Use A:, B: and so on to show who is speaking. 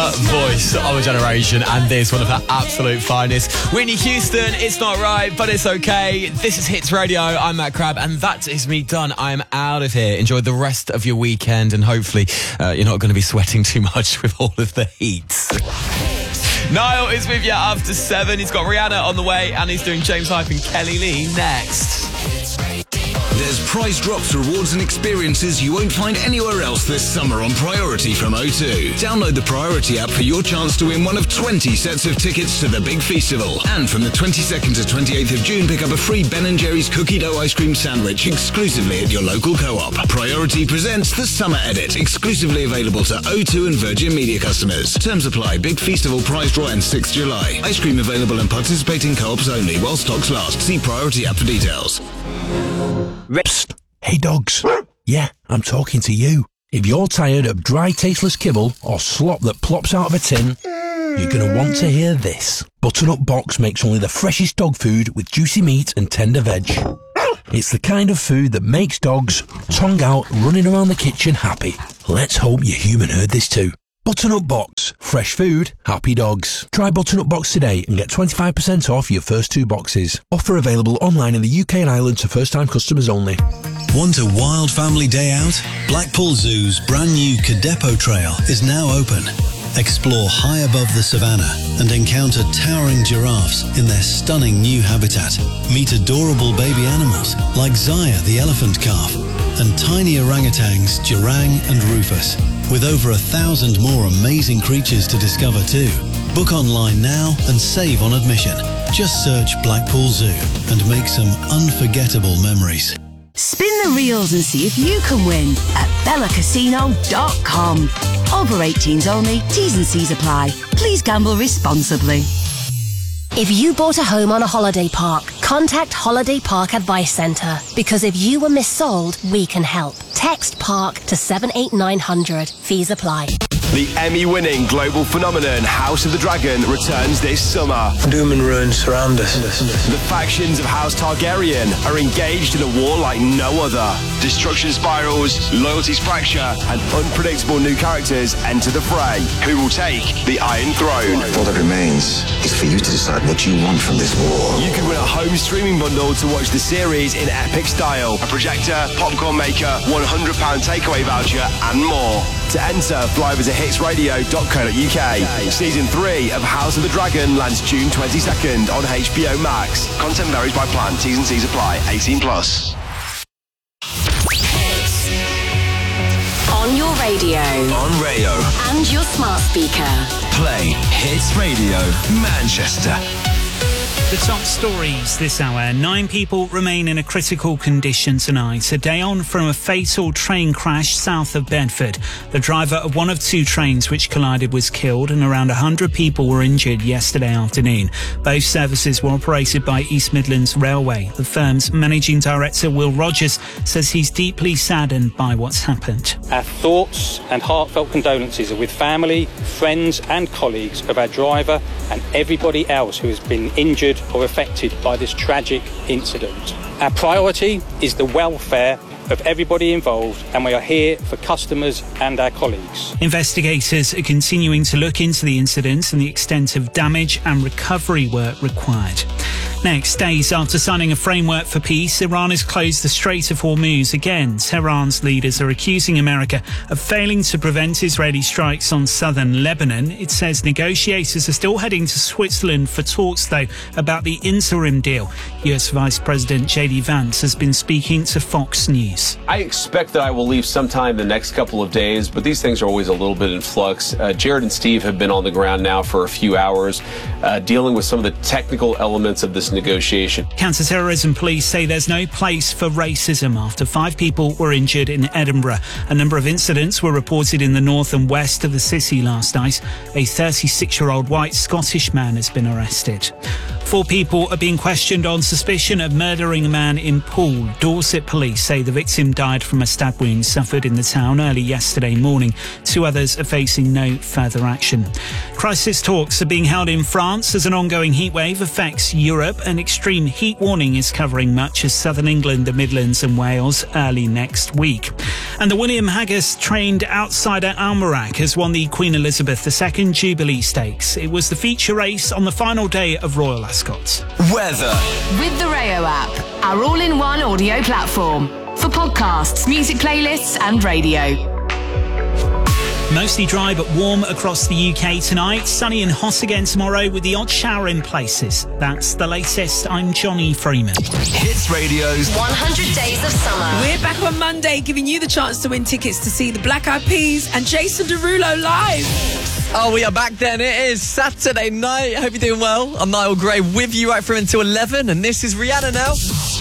A: The voice of a generation, and this one of her absolute finest. Whitney Houston, It's Not Right, But It's Okay. This is Hits Radio. I'm Matt Crabb, and that is me done. I'm out of here. Enjoy the rest of your weekend, and hopefully you're not going to be sweating too much with all of the heat. Niall is with you after 7. He's got Rihanna on the way, and he's doing James Hype and Kelly Lee next.
B: There's prize drops, rewards and experiences you won't find anywhere else this summer on Priority from O2. Download the Priority app for your chance to win one of 20 sets of tickets to the big festival. And from the 22nd to 28th of June, pick up a free Ben & Jerry's cookie dough ice cream sandwich exclusively at your local co-op. Priority presents the Summer Edit, exclusively available to O2 and Virgin Media customers. Terms apply. Big festival prize draw ends 6th July. Ice cream available in participating co-ops only while stocks last. See Priority app for details.
C: Psst. Hey dogs. Yeah, I'm talking to you. If you're tired of dry, tasteless kibble or slop that plops out of a tin, you're going to want to hear this. Butternut Box makes only the freshest dog food with juicy meat and tender veg. It's the kind of food that makes dogs, tongue out, running around the kitchen happy. Let's hope your human heard this too. Butternut Box. Fresh food, happy dogs. Try Butternut Box today and get 25% off your first 2 boxes. Offer available online in the UK and Ireland to first-time customers only.
D: Want a wild family day out? Blackpool Zoo's brand new Cadepo Trail is now open. Explore high above the savannah and encounter towering giraffes in their stunning new habitat. Meet adorable baby animals like Zaya the elephant calf and tiny orangutans Jurang and Rufus, with over 1,000 more amazing creatures to discover too. Book online now and save on admission. Just search Blackpool Zoo and make some unforgettable memories.
E: Spin the reels and see if you can win at bellacasino.com. Over 18s only. T's and C's apply. Please gamble responsibly.
F: If you bought a home on a holiday park, contact Holiday Park Advice Centre, because if you were missold, we can help. Text PARK to 78900. Fees apply.
G: The Emmy-winning global phenomenon House of the Dragon returns this summer.
H: Doom and ruin surround us.
G: The factions of House Targaryen are engaged in a war like no other. Destruction spirals, loyalties fracture, and unpredictable new characters enter the fray. Who will take the Iron Throne?
I: All that remains is for you to decide what you want from this war.
G: You can win a home streaming bundle to watch the series in epic style. A projector, popcorn maker, £100 takeaway voucher, and more. To enter, fly over to hitsradio.co.uk. Season 3 of House of the Dragon lands June 22nd on HBO Max. Content varies by plan. T's and C's apply. 18+.
F: On your radio.
B: On radio.
F: And your smart speaker.
B: Play Hits Radio Manchester.
J: The top stories this hour. 9 people remain in a critical condition tonight, a day on from a fatal train crash south of Bedford. The driver of one of 2 trains which collided was killed, and around 100 people were injured yesterday afternoon. Both services were operated by East Midlands Railway. The firm's managing director, Will Rogers, says he's deeply saddened by what's happened.
K: Our thoughts and heartfelt condolences are with family, friends and colleagues of our driver and everybody else who has been injured or affected by this tragic incident. Our priority is the welfare of everybody involved, and we are here for customers and our colleagues.
J: Investigators are continuing to look into the incident and the extent of damage and recovery work required. Next, days after signing a framework for peace, Iran has closed the Strait of Hormuz again. Tehran's leaders are accusing America of failing to prevent Israeli strikes on southern Lebanon. It says negotiators are still heading to Switzerland for talks, though, about the interim deal. US Vice President J.D. Vance has been speaking to Fox News.
L: I expect that I will leave sometime the next couple of days, but these things are always a little bit in flux. Jared and Steve have been on the ground now for a few hours, dealing with some of the technical elements of this negotiation.
J: Counter-terrorism police say there's no place for racism after 5 people were injured in Edinburgh. A number of incidents were reported in the north and west of the city last night. A 36-year-old white Scottish man has been arrested. 4 people are being questioned on suspicion of murdering a man in Poole. Dorset police say the victim died from a stab wound suffered in the town early yesterday morning. 2 others are facing no further action. Crisis talks are being held in France as an ongoing heatwave affects Europe. An extreme heat warning is covering much of southern England, the Midlands and Wales early next week. And the William Haggas trained outsider Almerac has won the Queen Elizabeth II Jubilee Stakes. It was the feature race on the final day of Royal Ascot.
M: Weather.
N: With the Rayo app, our all-in-one audio platform for podcasts, music playlists and radio.
J: Mostly dry but warm across the UK tonight. Sunny and hot again tomorrow with the odd shower in places. That's the latest. I'm Johnny Freeman.
M: Hits Radio's
F: 100 Days of Summer.
O: We're back on Monday, giving you the chance to win tickets to see the Black Eyed Peas and Jason Derulo live.
P: Oh, we are back then. It is Saturday night. I hope you're doing well. I'm Niall Gray with you right through until 11, and this is Rihanna now.